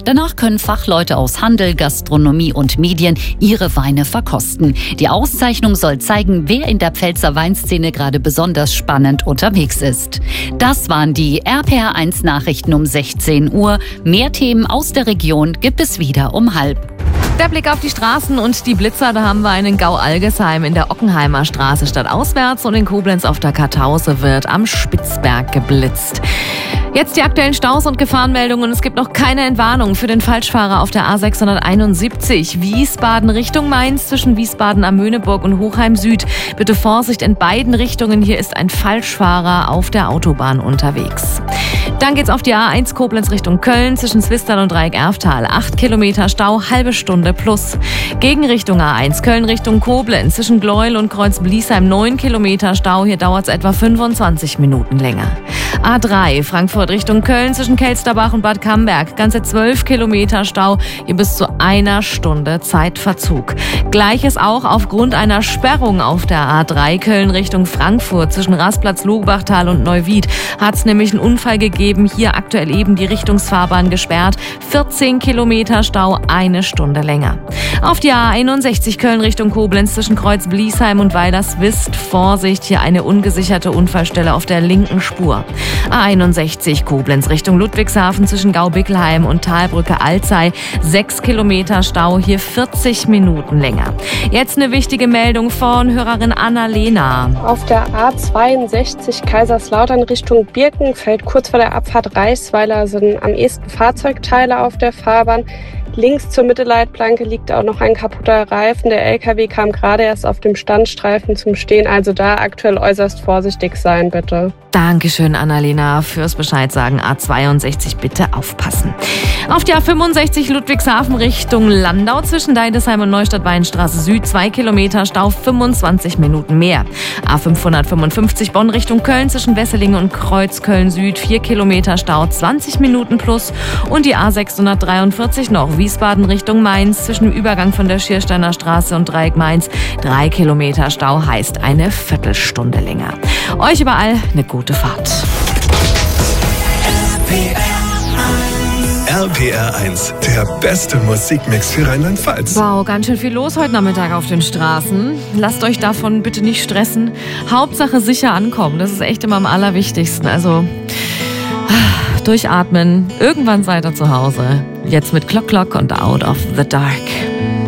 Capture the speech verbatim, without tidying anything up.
Danach können Fachleute aus Handel, Gastronomie und Medien ihre Weine verkosten. Die Auszeichnung soll zeigen, wer in der Pfälzer Weinszene gerade besonders spannend unterwegs ist. Das waren die R P R eins Nachrichten um sechzehn Uhr. Mehr Themen aus der Region gibt es wieder um halb. Der Blick auf die Straßen und die Blitzer, da haben wir einen Gau-Algesheim in der Ockenheimer Straße stadtauswärts und in Koblenz auf der Kartause wird am Spitzberg geblitzt. Jetzt die aktuellen Staus und Gefahrenmeldungen. Es gibt noch keine Entwarnung für den Falschfahrer auf der A sechshunderteinundsiebzig. Wiesbaden Richtung Mainz zwischen Wiesbaden am Möhneburg und Hochheim Süd. Bitte Vorsicht in beiden Richtungen. Hier ist ein Falschfahrer auf der Autobahn unterwegs. Dann geht's auf die A eins Koblenz Richtung Köln zwischen Zwistal und Dreieck-Erftal. Acht Kilometer Stau, halbe Stunde plus. Gegenrichtung A eins Köln Richtung Koblenz zwischen Gleuel und Kreuz-Bliesheim. Neun Kilometer Stau, hier dauert es etwa fünfundzwanzig Minuten länger. A drei Frankfurt Richtung Köln zwischen Kelsterbach und Bad Camberg. Ganze zwölf Kilometer Stau, hier bis zu einer Stunde Zeitverzug. Gleiches auch aufgrund einer Sperrung auf der A drei Köln Richtung Frankfurt zwischen Rastplatz, Logbachtal und Neuwied. Hat es nämlich einen Unfall gegeben, hier aktuell eben die Richtungsfahrbahn gesperrt. vierzehn Kilometer Stau, eine Stunde länger. Auf die A einundsechzig Köln Richtung Koblenz zwischen Kreuz-Bliesheim und Weilerswist. Vorsicht, hier eine ungesicherte Unfallstelle auf der linken Spur. A einundsechzig Koblenz Richtung Ludwigshafen zwischen Gau-Bickelheim und Talbrücke Alzey. Sechs Kilometer Stau, hier vierzig Minuten länger. Jetzt eine wichtige Meldung von Hörerin Annalena. Auf der A zweiundsechzig Kaiserslautern Richtung Birkenfeld, kurz vor der Abfahrt Reichsweiler, sind am ehesten Fahrzeugteile auf der Fahrbahn. Links zur Mittelleitplanke liegt auch noch ein kaputter Reifen. Der L K W kam gerade erst auf dem Standstreifen zum Stehen. Also da aktuell äußerst vorsichtig sein, bitte. Dankeschön, Annalena, fürs Bescheid sagen. A zweiundsechzig bitte aufpassen. Auf die A fünfundsechzig Ludwigshafen Richtung Landau zwischen Deidesheim und Neustadt-Weinstraße Süd. Zwei Kilometer Stau, fünfundzwanzig Minuten mehr. A fünfhundertfünfundfünfzig Bonn Richtung Köln zwischen Wesseling und Kreuzköln Süd. Vier Kilometer Stau, zwanzig Minuten plus. Und die A sechshundertdreiundvierzig noch Wiesbaden Richtung Mainz zwischen dem Übergang von der Schiersteiner Straße und Dreieck Mainz. Drei Kilometer Stau heißt eine Viertelstunde länger. Euch überall eine gute Fahrt. R P R eins, der beste Musikmix für Rheinland-Pfalz. Wow, ganz schön viel los heute Nachmittag auf den Straßen. Lasst euch davon bitte nicht stressen. Hauptsache sicher ankommen, das ist echt immer am allerwichtigsten. Also durchatmen, irgendwann seid ihr zu Hause. Jetzt mit Clock Clock und Out of the Dark.